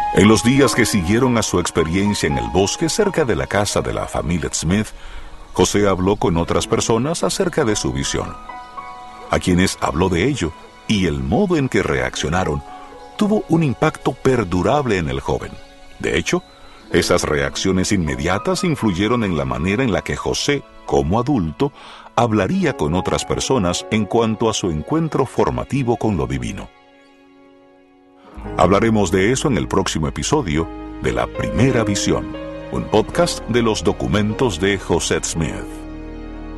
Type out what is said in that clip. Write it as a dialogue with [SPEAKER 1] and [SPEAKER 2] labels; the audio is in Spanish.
[SPEAKER 1] En los días que siguieron a su experiencia en el bosque cerca de la casa de la familia Smith, José habló con otras personas acerca de su visión, a quienes habló de ello, y el modo en que reaccionaron tuvo un impacto perdurable en el joven. De hecho, esas reacciones inmediatas influyeron en la manera en la que José, como adulto, hablaría con otras personas en cuanto a su encuentro formativo con lo divino. Hablaremos de eso en el próximo episodio de La Primera Visión, un podcast de los documentos de José Smith.